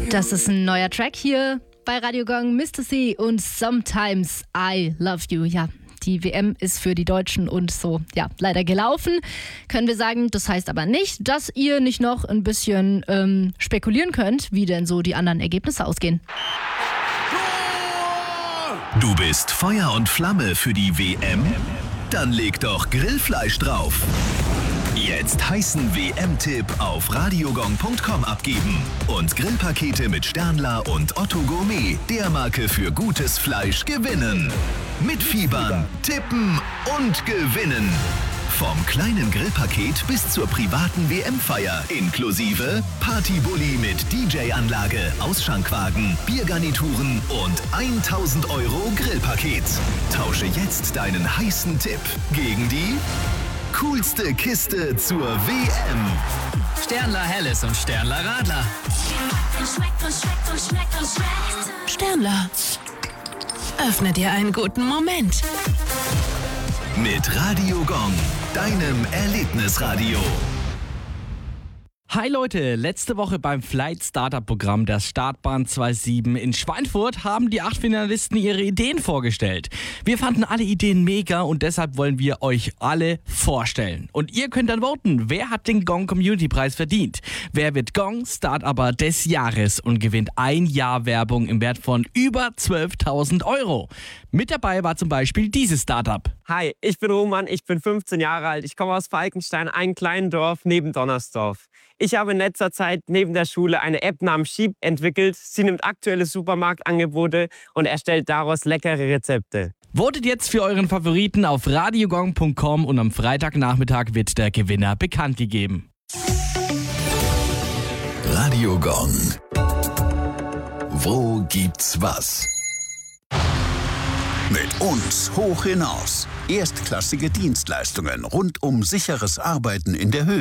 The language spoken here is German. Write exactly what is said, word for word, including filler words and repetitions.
Das ist ein neuer Track hier bei Radio Gong, Mister C und Sometimes I Love You. Ja, die W M ist für die Deutschen und so, ja, leider gelaufen. Können wir sagen, das heißt aber nicht, dass ihr nicht noch ein bisschen ähm, spekulieren könnt, wie denn so die anderen Ergebnisse ausgehen. Du bist Feuer und Flamme für die W M? Dann leg doch Grillfleisch drauf. Jetzt heißen W M-Tipp auf radiogong punkt com abgeben und Grillpakete mit Sternler und Otto Gourmet, der Marke für gutes Fleisch, gewinnen. Mitfiebern, tippen und gewinnen. Vom kleinen Grillpaket bis zur privaten W M-Feier inklusive Partybully mit D J-Anlage, Ausschankwagen, Biergarnituren und tausend Euro Grillpaket. Tausche jetzt deinen heißen Tipp gegen die coolste Kiste zur W M. Sternler Helles und Sternler Radler. Sternler, öffne dir einen guten Moment. Mit Radio Gong, deinem Erlebnisradio. Hi Leute, letzte Woche beim Flight Startup Programm der Startbahn siebenundzwanzig in Schweinfurt haben die acht Finalisten ihre Ideen vorgestellt. Wir fanden alle Ideen mega und deshalb wollen wir euch alle vorstellen. Und ihr könnt dann voten, wer hat den Gong Community Preis verdient? Wer wird Gong Startupper des Jahres und gewinnt ein Jahr Werbung im Wert von über zwölftausend Euro? Mit dabei war zum Beispiel dieses Startup. Hi, ich bin Roman, ich bin fünfzehn Jahre alt. Ich komme aus Falkenstein, einem kleinen Dorf neben Donnersdorf. Ich habe in letzter Zeit neben der Schule eine App namens Sheep entwickelt. Sie nimmt aktuelle Supermarktangebote und erstellt daraus leckere Rezepte. Votet jetzt für euren Favoriten auf radiogong punkt com und am Freitagnachmittag wird der Gewinner bekannt gegeben. Radio Gong. Wo gibt's was? Mit uns hoch hinaus. Erstklassige Dienstleistungen rund um sicheres Arbeiten in der Höhe.